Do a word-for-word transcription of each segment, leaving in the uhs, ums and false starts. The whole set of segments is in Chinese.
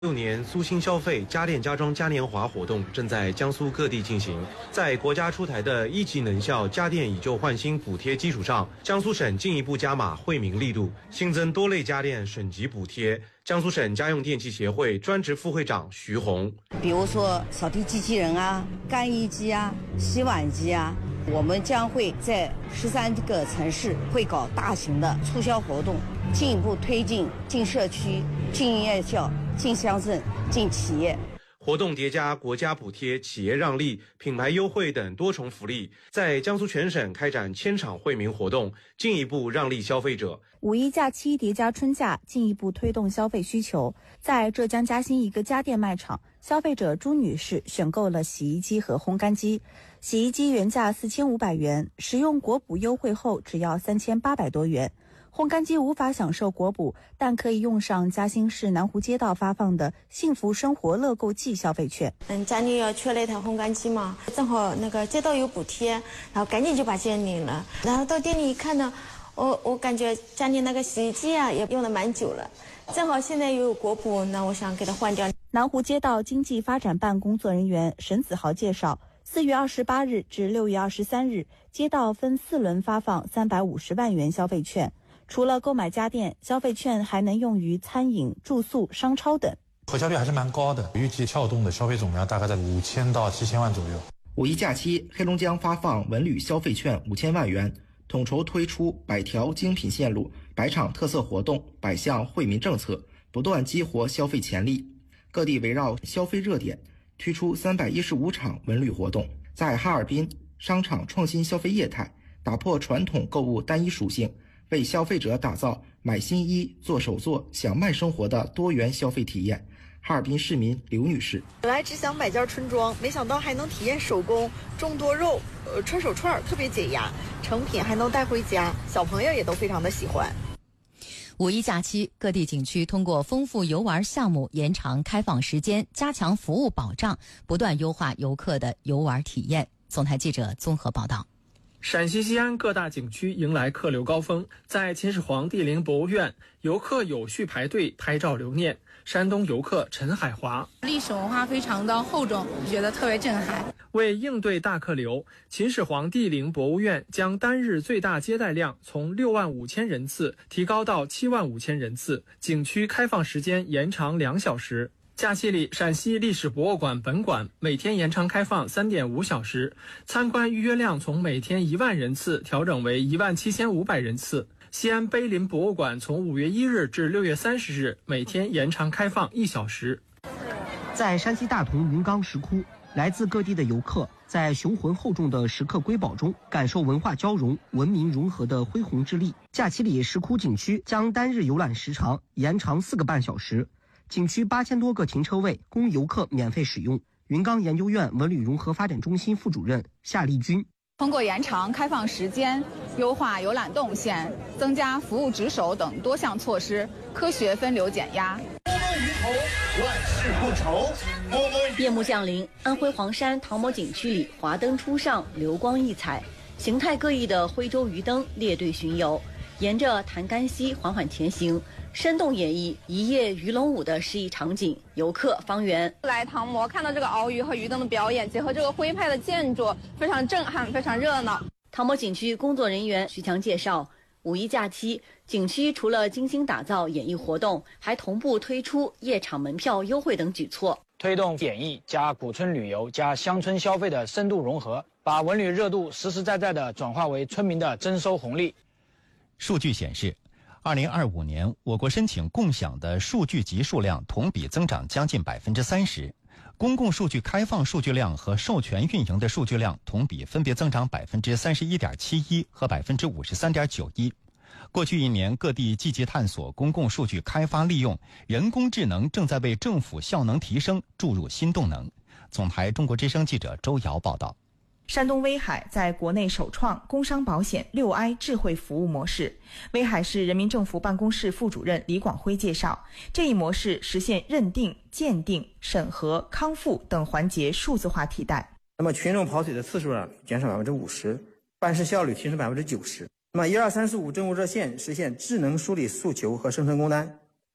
六年苏新消费家电家装嘉年华活动正在江苏各地进行，在国家出台的一级能效家电以旧换新补贴基础上，江苏省进一步加码惠民力度，新增多类家电省级补贴。江苏省家用电器协会专职副会长徐红， 比如说扫地机器人啊、干衣机啊、洗碗机啊，我们将会在十三个城市会搞大型的促销活动，进一步推进进社区、进院校、进乡镇、进企业。 活动叠加国家补贴、企业让利、品牌优惠等多重福利，在江苏全省开展千场惠民活动，进一步让利消费者。 五一假期叠加春假，进一步推动消费需求。在浙江嘉兴一个家电卖场，消费者朱女士选购了洗衣机和烘干机。洗衣机原价四千五百元，使用国补优惠后只要三千八百多元。烘干机无法享受国补，但可以用上嘉兴市南湖街道发放的幸福生活乐购季消费券。 嗯，家里要缺了一台烘干机嘛，正好那个街道有补贴，然后赶紧就把钱领了。然后到店里一看呢，我我感觉家里那个洗衣机啊也用了蛮久了，正好现在又有国补，那我想给它换掉。 南湖街道经济发展办工作人员沈子豪介绍，四月二十八日至六月二十三日，街道分四轮发放三百五十万元消费券。除了购买家电，消费券还能用于餐饮、住宿、商超等， 核销率还是蛮高的，预计撬动的消费总量大概在五千到七千万左右。 五一假期，黑龙江发放文旅消费券五千万元，统筹推出百条精品线路、百场特色活动、百项惠民政策，不断激活消费潜力。各地围绕消费热点，推出三百一十五场文旅活动。在哈尔滨，商场创新消费业态，打破传统购物单一属性，为消费者打造买新衣、做手作、享慢生活的多元消费体验。哈尔滨市民刘女士， 本来只想买件春装，没想到还能体验手工种多肉，呃，穿手串特别解压，成品还能带回家，小朋友也都非常的喜欢。 五一假期，各地景区通过丰富游玩项目、延长开放时间、加强服务保障，不断优化游客的游玩体验。总台记者综合报道。 陕西西安各大景区迎来客流高峰，在秦始皇帝陵博物院，游客有序排队拍照留念。山东游客陈海华， 历史文化非常的厚重，觉得特别震撼。 为应对大客流，秦始皇帝陵博物院将单日最大接待量从六万五千人次提高到七万五千人次，景区开放时间延长两小时。假期里，陕西历史博物馆本馆每天延长开放 三点五小时，参观预约量从每天一万人次调整为一万七千五百人次。西安碑林博物馆从五月一日至六月三十日每天延长开放一小时。 在山西大同云冈石窟，来自各地的游客在雄浑厚重的石刻瑰宝中感受文化交融、文明融合的恢宏之力。假期里，石窟景区将单日游览时长延长四个半小时。景区八千多个停车位供游客免费使用。云冈研究院文旅融合发展中心副主任夏丽君， 通过延长开放时间、优化游览动线、增加服务值守等多项措施，科学分流减压。 摸摸鱼头，万事不愁。摸摸鱼。 夜幕降临，安徽黄山唐某景区里华灯初上，流光溢彩，形态各异的徽州鱼灯列队巡游，沿着潭干溪缓缓前行。生动演绎一夜鱼龙舞的诗意场景，游客方圆来唐模看到这个鳌鱼和鱼灯的表演，结合这个徽派的建筑，非常震撼，非常热闹。 唐某景区工作人员徐强介绍，五一假期，景区除了精心打造演艺活动，还同步推出夜场门票优惠等举措， 推动演艺加古村旅游加乡村消费的深度融合，把文旅热度实实在在地转化为村民的增收红利。 数据显示，二零二五年，我国申请共享的数据集数量同比增长将近百分之三十，公共数据开放数据量和授权运营的数据量同比分别增长百分之三十一点七一和百分之五十三点九一。过去一年，各地积极探索公共数据开发利用，人工智能正在为政府效能提升注入新动能。总台中国之声记者周瑶报道。 山东威海在国内首创工商保险六 I 智慧服务模式。威海市人民政府办公室副主任李广辉介绍，这一模式实现认定、鉴定、审核、康复等环节数字化替代。 那么群众跑腿的次数呢减少百分之五十，办事效率提升百分之九十。那么一二三四五政务热线实现智能梳理诉求和生成工单，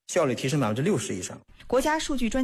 效率提升百分之六十以上。 国家数据专